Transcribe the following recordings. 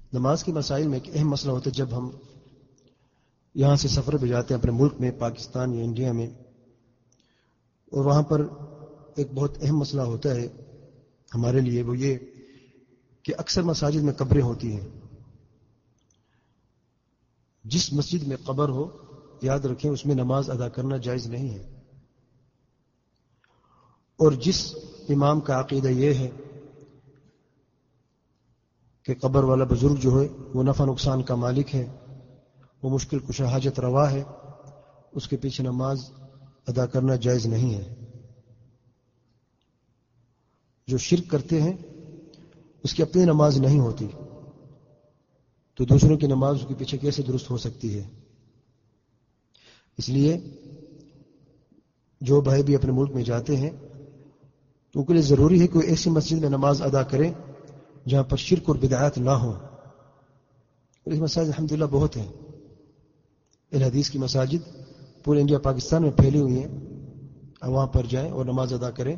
نماز کے مسائل میں ایک اہم مسئلہ ہوتا ہے جب ہم یہاں سے سفر پہ جاتے ہیں اپنے ملک میں، پاکستان یا انڈیا میں، اور وہاں پر ایک بہت اہم مسئلہ ہوتا ہے ہمارے لیے، وہ یہ کہ اکثر مساجد میں قبریں ہوتی ہیں. جس مسجد میں قبر ہو یاد رکھیں اس میں نماز ادا کرنا جائز نہیں ہے. اور جس امام کا عقیدہ یہ ہے کہ قبر والا بزرگ جو ہے وہ نفع نقصان کا مالک ہے، وہ مشکل کشا حاجت روا ہے، اس کے پیچھے نماز ادا کرنا جائز نہیں ہے. جو شرک کرتے ہیں اس کی اپنی نماز نہیں ہوتی تو دوسروں کی نماز اس کے پیچھے کیسے درست ہو سکتی ہے؟ اس لیے جو بھائی بھی اپنے ملک میں جاتے ہیں تو ان کے لیے ضروری ہے کہ وہ ایسی مسجد میں نماز ادا کریں جہاں پر شرک اور بدعات نہ ہوں. اور اس مساجد الحمدللہ بہت ہیں. اہل حدیث کی مساجد پورے انڈیا پاکستان میں پھیلی ہوئی ہیں، آپ وہاں پر جائیں اور نماز ادا کریں.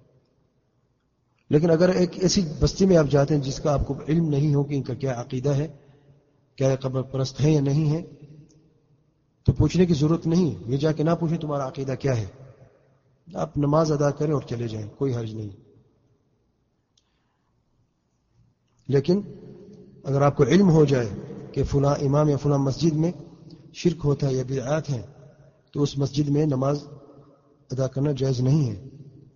لیکن اگر ایک ایسی بستی میں آپ جاتے ہیں جس کا آپ کو علم نہیں ہو کہ ان کا کیا عقیدہ ہے، کیا یہ قبر پرست ہے یا نہیں ہے، تو پوچھنے کی ضرورت نہیں. یہ جا کے نہ پوچھیں تمہارا عقیدہ کیا ہے، آپ نماز ادا کریں اور چلے جائیں، کوئی حرج نہیں. لیکن اگر آپ کو علم ہو جائے کہ فلاں امام یا فلاں مسجد میں شرک ہوتا ہے یا بدعات ہیں تو اس مسجد میں نماز ادا کرنا جائز نہیں ہے.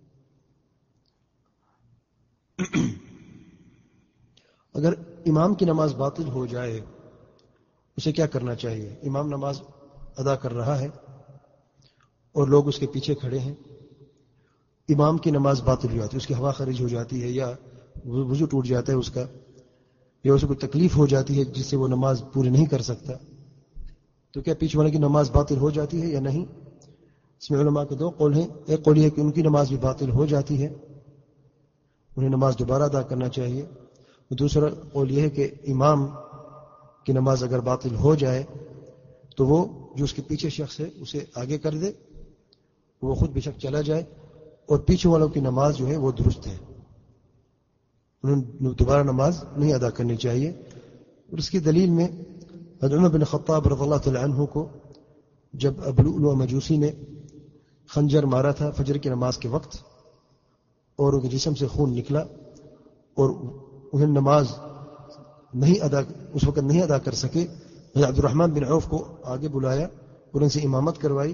اگر امام کی نماز باطل ہو جائے اسے کیا کرنا چاہیے؟ امام نماز ادا کر رہا ہے اور لوگ اس کے پیچھے کھڑے ہیں، امام کی نماز باطل ہو جاتی ہے، اس کی ہوا خارج ہو جاتی ہے یا وضو ٹوٹ جاتا ہے اس کا، یا اسے کوئی تکلیف ہو جاتی ہے جس سے وہ نماز پوری نہیں کر سکتا، تو کیا پیچھے والے کی نماز باطل ہو جاتی ہے یا نہیں؟ اس میں علماء کے دو قول ہیں. ایک قول یہ ہے کہ ان کی نماز بھی باطل ہو جاتی ہے، انہیں نماز دوبارہ ادا کرنا چاہیے. دوسرا قول یہ ہے کہ امام کی نماز اگر باطل ہو جائے تو وہ جو اس کے پیچھے شخص ہے اسے آگے کر دے، وہ خود بے شک چلا جائے اور پیچھے والوں کی نماز جو ہے وہ درست ہے، انہیں دوبارہ نماز نہیں ادا کرنی چاہیے. اور اس کی دلیل میں حضرت عمر بن خطاب رضی اللہ تعالی عنہ کو جب ابو مجوسی نے خنجر مارا تھا فجر کی نماز کے وقت اور ان کے جسم سے خون نکلا اور انہیں نماز اس وقت نہیں ادا کر سکے، حضرت عبد الرحمن بن عوف کو آگے بلایا اور ان سے امامت کروائی.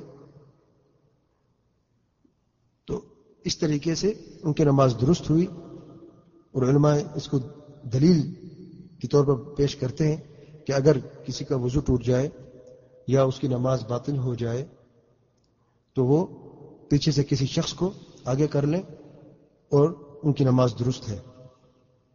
تو اس طریقے سے ان کی نماز درست ہوئی. اور علماء اس کو دلیل کے طور پر پیش کرتے ہیں کہ اگر کسی کا وضو ٹوٹ جائے یا اس کی نماز باطل ہو جائے تو وہ پیچھے سے کسی شخص کو آگے کر لیں اور ان کی نماز درست ہے.